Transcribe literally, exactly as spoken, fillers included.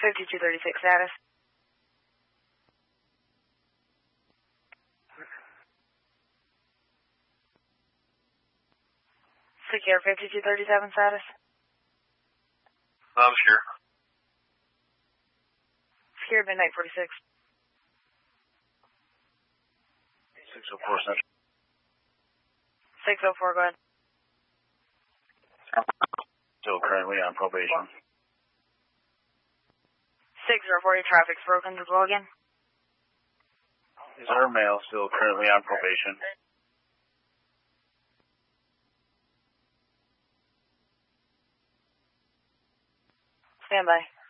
fifty-two thirty-six status. Secure fifty-two thirty-seven status. I'm sure. Secure midnight forty-six. six oh four Central. six oh four, go ahead. Still currently on probation. six oh four, your traffic's broken as well again. Is our male still currently on probation? Stand by.